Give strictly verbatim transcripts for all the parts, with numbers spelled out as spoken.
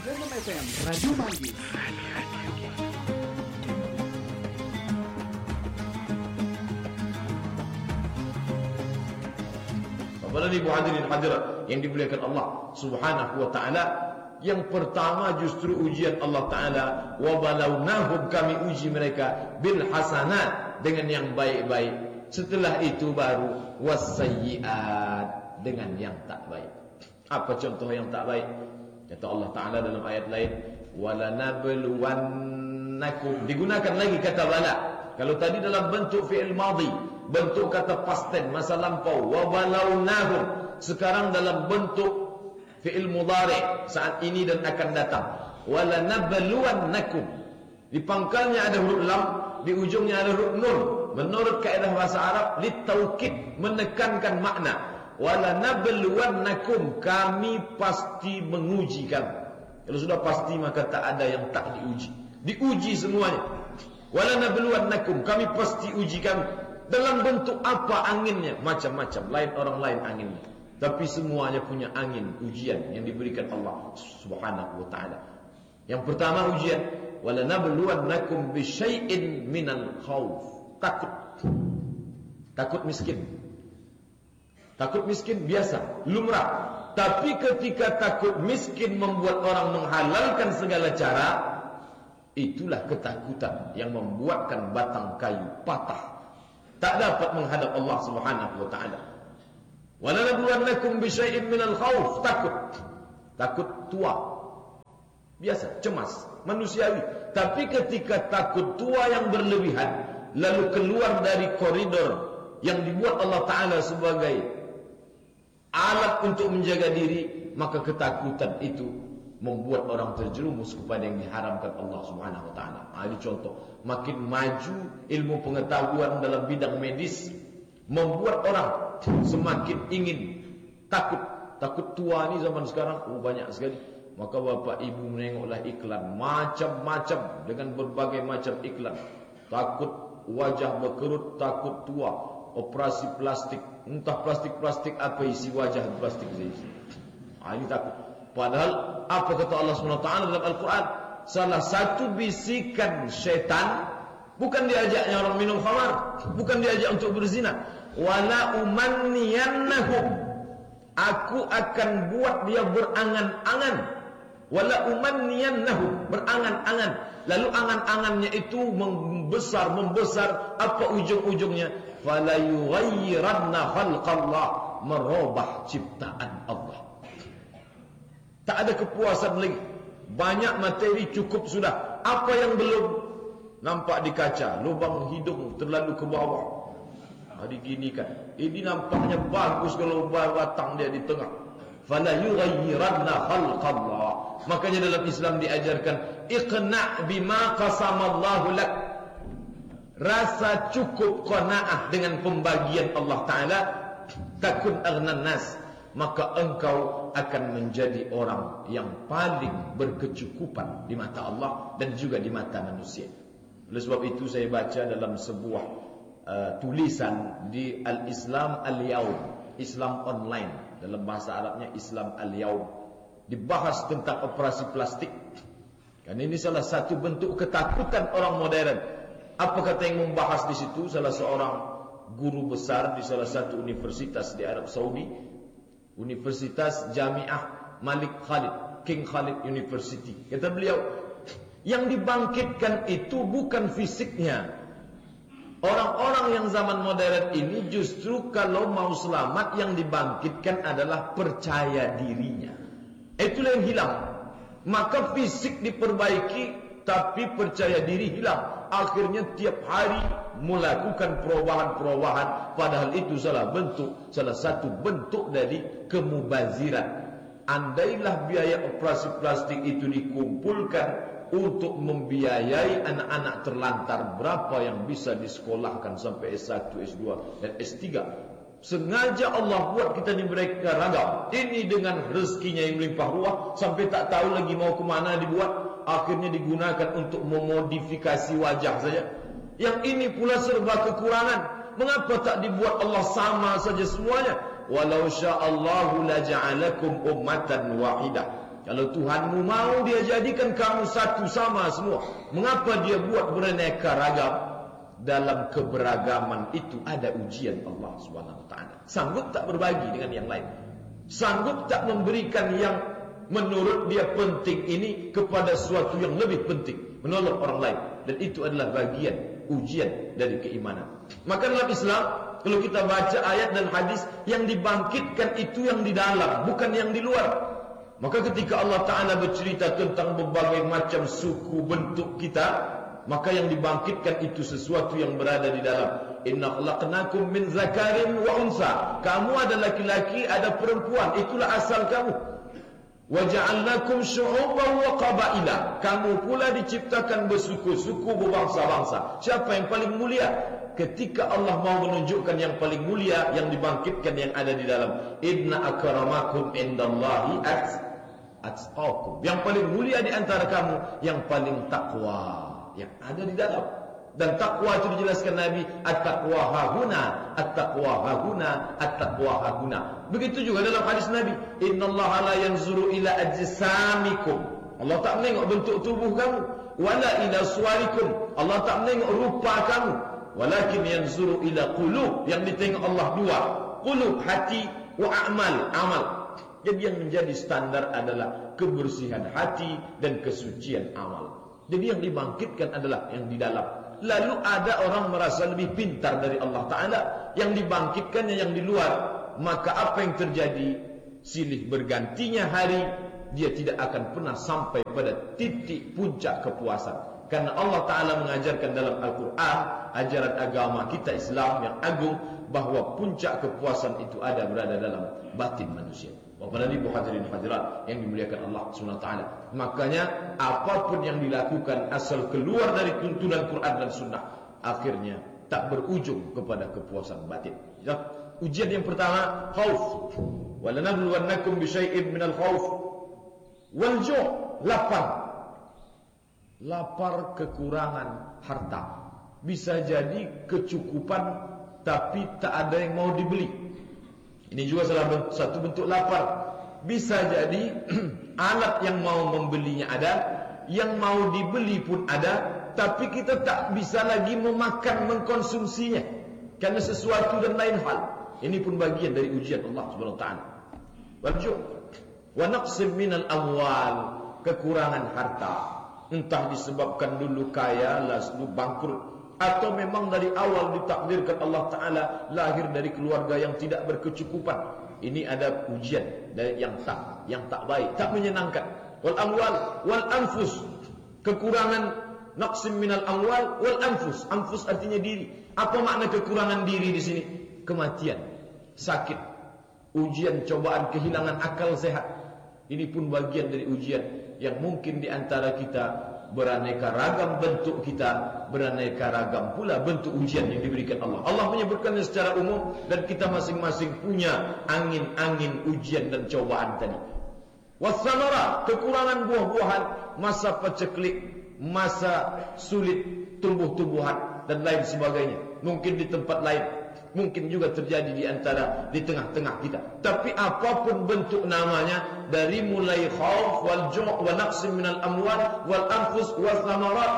Random F M, Radio Manggis. Bapak dan Ibu hadirin hadirat yang dimuliakan Allah Subhanahu wa taala, yang pertama justru ujian Allah taala, wa balawnahum, kami uji mereka bil hasanat, dengan yang baik-baik. Setelah itu baru wasayyiat, dengan yang tak baik. Apa contoh yang tak baik? Kata Allah taala dalam ayat lain, walanabluwannakum, digunakan lagi kata bala. Kalau tadi dalam bentuk fi'il madhi, bentuk kata past tense, masa lampau, wa balawnahum. Sekarang dalam bentuk fi'il mudhari', saat ini dan akan datang, walanabluwannakum. Di pangkalnya ada huruf lam, di ujungnya ada huruf nun. Menurut kaedah bahasa Arab, litaukid, menekankan makna. Walanabluwannakum, kami pasti menguji kamu. Kalau sudah pasti maka tak ada yang tak diuji. Diuji semuanya. Walanabluwannakum, kami pasti uji kamu. Dalam bentuk apa anginnya? Macam-macam, lain orang lain anginnya. Tapi semuanya punya angin, ujian yang diberikan Allah Subhanahu wa taala. Yang pertama ujian, walanabluwannakum bisyai'in minal khauf. Takut. Takut miskin. Takut miskin biasa, lumrah. Tapi ketika takut miskin membuat orang menghalalkan segala cara, itulah ketakutan yang membuatkan batang kayu patah, tak dapat menghadap Allah Subhanahu wa taala. Walanabluwannakum bisyai'in minal khauf. Takut. Takut tua. Biasa, cemas, manusiawi. Tapi ketika takut tua yang berlebihan, lalu keluar dari koridor yang dibuat Allah Ta'ala sebagai alat untuk menjaga diri, maka ketakutan itu membuat orang terjerumus kepada yang diharamkan Allah Subhanahu Wa Ta'ala. Nah, ini contoh. Makin maju ilmu pengetahuan dalam bidang medis, membuat orang semakin ingin takut. Takut tua ni zaman sekarang oh, banyak sekali. Maka bapak ibu menengoklah iklan macam-macam, dengan berbagai macam iklan. Takut wajah berkerut, takut tua, operasi plastik, entah plastik-plastik apa isi wajah plastik isi. Ah, ini takut. Padahal apa kata Allah Subhanahu wa taala dalam Al-Quran? Salah satu bisikan syaitan, bukan diajaknya orang minum khamar, bukan diajak untuk berzina. Wala umanniyannahum, aku akan buat dia berangan-angan. Wala umanniyannahum, berangan-angan. Lalu angan-angannya itu membesar, membesar. Apa ujung-ujungnya? Fala yughayyiranna khalqallah, merubah ciptaan Allah. Tak ada kepuasan lagi. Banyak materi cukup sudah. Apa yang belum? Nampak di kaca, lubang hidung terlalu ke bawah. Hari gini kan, ini nampaknya bagus kalau batang dia di tengah. Fala yughayyiranna khalqallah. Makanya dalam Islam diajarkan iqna' bima qasamallahu lak. Rasa cukup qanaah dengan pembagian Allah Ta'ala, takun aghnan nas, maka engkau akan menjadi orang yang paling berkecukupan di mata Allah dan juga di mata manusia. Oleh sebab itu saya baca dalam sebuah uh, tulisan di Al-Islam Al-Yaum, Islam Online, dalam bahasa Arabnya Islam Al-Yaum, dibahas tentang operasi plastik. Kan ini salah satu bentuk ketakutan orang modern. Apa kata yang membahas di situ? Salah seorang guru besar di salah satu universitas di Arab Saudi, Universitas Jamiah Malik Khalid, King Khalid University. Kata beliau, yang dibangkitkan itu bukan fisiknya. Orang-orang yang zaman modern ini justru kalau mau selamat, yang dibangkitkan adalah percaya dirinya. Itulah yang hilang. Maka fisik diperbaiki, tapi percaya diri hilang. Akhirnya tiap hari melakukan perubahan-perubahan, padahal itu salah bentuk, salah satu bentuk dari kemubaziran. Andailah biaya operasi plastik itu dikumpulkan untuk membiayai anak-anak terlantar, berapa yang bisa disekolahkan sampai S satu, S dua dan S tiga. Sengaja Allah buat kita ni mereka ragam. Ini dengan rezekinya yang melimpah ruah, sampai tak tahu lagi mau ke mana dibuat. Akhirnya digunakan untuk memodifikasi wajah saja. Yang ini pula serba kekurangan. Mengapa tak dibuat Allah sama saja semuanya? Walau sya'allahu la ja'alakum ummatan wahidah. Kalau Tuhanmu mau dia jadikan kamu satu sama semua, mengapa dia buat beraneka ragam? Dalam keberagaman itu ada ujian Allah subhanahu wa taala. Sanggup tak berbagi dengan yang lain? Sanggup tak memberikan yang menurut dia penting ini kepada sesuatu yang lebih penting, menolong orang lain? Dan itu adalah bagian ujian dari keimanan. Maka dalam Islam, kalau kita baca ayat dan hadis, yang dibangkitkan itu yang di dalam, bukan yang di luar. Maka ketika Allah Ta'ala bercerita tentang berbagai macam suku bentuk kita, maka yang dibangkitkan itu sesuatu yang berada di dalam. Inna khalaqnakum min zakarin wa unsa. Kamu ada laki-laki, ada perempuan, itulah asal kamu. Wa ja'alnakum syu'uban wa qabaila. Kamu pula diciptakan bersuku-suku, berbangsa-bangsa. Siapa yang paling mulia? Ketika Allah mau menunjukkan yang paling mulia, yang dibangkitkan yang ada di dalam. Inna akramakum indallahi atqakum. Yang paling mulia di antara kamu yang paling takwa, yang ada di dalam. Dan takwa itu dijelaskan Nabi, at-taqwa hahuna, at-taqwa hahuna, at-taqwa hahuna. Begitu juga dalam hadis Nabi, innallaha la yanzuru ila ajsamikum. Allah tak menengok bentuk tubuh kamu, wala ila suwarikum. Allah tak menengok rupa kamu, walakin yanzuru ila qulub. Yang ditengok Allah dua, qulub, hati, wa a'mal, amal. Jadi yang menjadi standar adalah kebersihan hati dan kesucian amal. Jadi yang dibangkitkan adalah yang di dalam. Lalu ada orang merasa lebih pintar dari Allah Ta'ala, yang dibangkitkannya yang di luar. Maka apa yang terjadi? Silih bergantinya hari, dia tidak akan pernah sampai pada titik puncak kepuasan. Karena Allah Ta'ala mengajarkan dalam Al-Quran, ajaran agama kita Islam yang agung, bahawa puncak kepuasan itu ada berada dalam batin manusia. Bapak dan Ibu hadirin hadirat yang dimuliakan Allah subhanahu wa taala. Makanya apapun yang dilakukan asal keluar dari tuntunan Quran dan Sunnah, akhirnya tak berujung kepada kepuasan batin. Ya. Ujian yang pertama, khauf. Walanabluwannakum bisyai'in minal khauf wal ju', lapar. Lapar kekurangan harta. Bisa jadi kecukupan tapi tak ada yang mau dibeli. Ini juga salah satu bentuk lapar. Bisa jadi alat yang mau membelinya ada, yang mau dibeli pun ada, tapi kita tak bisa lagi memakan, mengkonsumsinya karena sesuatu dan lain hal. Ini pun bagian dari ujian Allah Subhanahu wa taala. Wal wa naqsim minal amwal, kekurangan harta. Entah disebabkan dulu kaya, lalu bangkrut, atau memang dari awal ditakdirkan Allah Ta'ala lahir dari keluarga yang tidak berkecukupan. Ini ada ujian dari yang tak, yang tak baik, tak menyenangkan. Wal amwal wal anfus, kekurangan. Naqsim minal amwal wal anfus. Anfus artinya diri. Apa makna kekurangan diri di sini? Kematian, sakit, ujian, cobaan, kehilangan akal sehat. Ini pun bagian dari ujian yang mungkin di antara kita beraneka ragam bentuk kita, beraneka ragam pula bentuk ujian yang diberikan Allah. Allah menyebutkannya secara umum dan kita masing-masing punya angin-angin ujian dan cobaan tadi. Wassamara, kekurangan buah-buahan, masa paceklik, masa sulit tumbuh-tumbuhan dan lain sebagainya. Mungkin di tempat lain, mungkin juga terjadi di antara, di tengah-tengah kita. Tapi apapun bentuk namanya, dari mulai khauf wal ju' wa naqsim minal amwal wal anfus wal thamarat,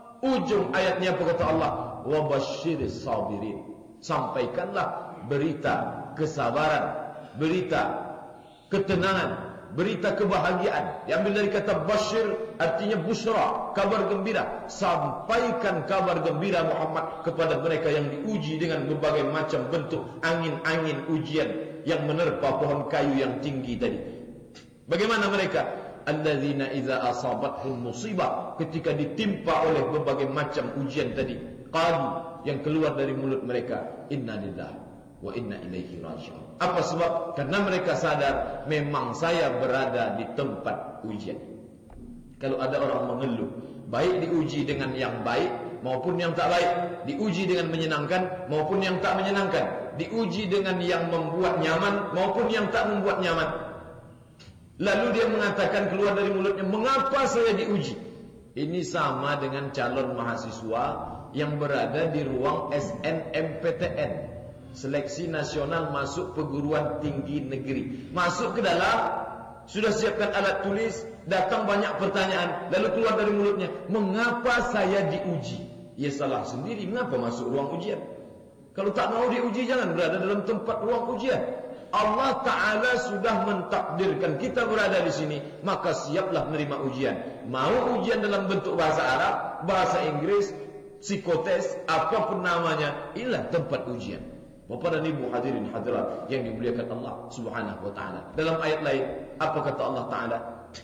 ujung ayatnya apa kata Allah? Wa basyiris sabirin. Sampaikanlah berita kesabaran, berita ketenangan, berita kebahagiaan. Diambil dari kata basyir, artinya busra, kabar gembira. Sampaikan kabar gembira Muhammad kepada mereka yang diuji dengan berbagai macam bentuk angin-angin ujian yang menerpa pohon kayu yang tinggi tadi. Bagaimana mereka? Alladzina idza asabathum musibah, ketika ditimpa oleh berbagai macam ujian tadi, qalu, yang keluar dari mulut mereka, inna lillahi wa inna ilaihi raji'un. Apa sebab? Karena mereka sadar memang saya berada di tempat ujian. Kalau ada orang mengeluh, baik diuji dengan yang baik maupun yang tak baik, diuji dengan menyenangkan maupun yang tak menyenangkan, diuji dengan yang membuat nyaman maupun yang tak membuat nyaman. Lalu dia mengatakan keluar dari mulutnya, mengapa saya diuji? Ini sama dengan calon mahasiswa yang berada di ruang S N M P T N, Seleksi Nasional Masuk Perguruan Tinggi Negeri. Masuk ke dalam, sudah siapkan alat tulis, datang banyak pertanyaan, lalu keluar dari mulutnya, mengapa saya diuji? Ya salah sendiri, mengapa masuk ruang ujian? Kalau tak mau diuji, jangan berada dalam tempat ruang ujian. Allah Ta'ala sudah mentakdirkan kita berada di sini, maka siaplah menerima ujian. Mau ujian dalam bentuk bahasa Arab, bahasa Inggris, psikotes, apapun namanya, inilah tempat ujian. Bapak dan Ibu hadirin hadirat yang dimuliakan Allah Subhanahu wa taala. Dalam ayat lain, apa kata Allah Taala?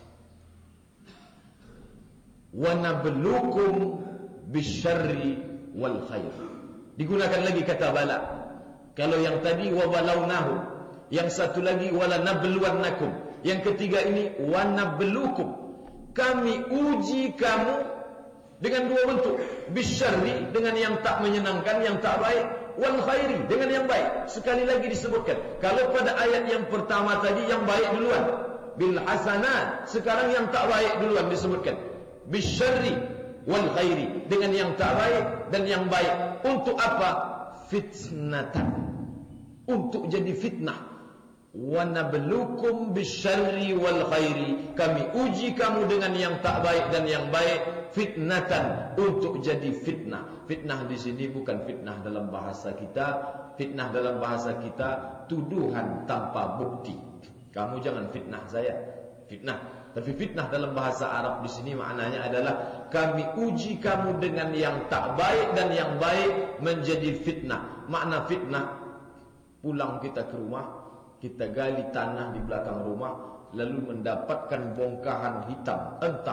Wa nabluukum bisyarri wal khair. Digunakan lagi kata bala. Kalau yang tadi wa balaunahu, yang satu lagi wala nabluwannakum, yang ketiga ini wa nabluukum. Kami uji kamu dengan dua bentuk, bisyarri dengan yang tak menyenangkan, yang tak baik, wal khairi dengan yang baik. Sekali lagi disebutkan, kalau pada ayat yang pertama tadi yang baik duluan, bil hasanat, sekarang yang tak baik duluan disebutkan, bisyarri wal khairi dengan yang tak baik dan yang baik. Untuk apa? Fitnatan, untuk jadi fitnah. Wa nabluukum bisyarri wal khairi, kami uji kamu dengan yang tak baik dan yang baik, fitnatan, untuk jadi fitnah. Fitnah di sini bukan fitnah dalam bahasa kita. Fitnah dalam bahasa kita tuduhan tanpa bukti. Kamu jangan fitnah saya, fitnah. Tapi fitnah dalam bahasa Arab di sini maknanya adalah kami uji kamu dengan yang tak baik dan yang baik menjadi fitnah. Makna fitnah, pulang kita ke rumah, kita gali tanah di belakang rumah, lalu mendapatkan bongkahan hitam, entah